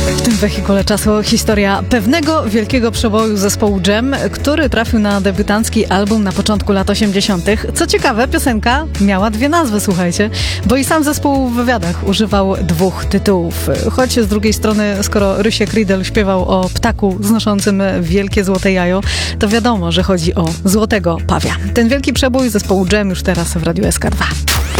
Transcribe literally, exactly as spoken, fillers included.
W tym wehikule czasu historia pewnego wielkiego przeboju zespołu Dżem, który trafił na debiutancki album na początku lat osiemdziesiątych. Co ciekawe, piosenka miała dwie nazwy, słuchajcie, bo i sam zespół w wywiadach używał dwóch tytułów. Choć z drugiej strony, skoro Rysiek Riedel śpiewał o ptaku znoszącym wielkie złote jajo, to wiadomo, że chodzi o złotego pawia. Ten wielki przebój zespołu Dżem już teraz w Radiu S K dwa.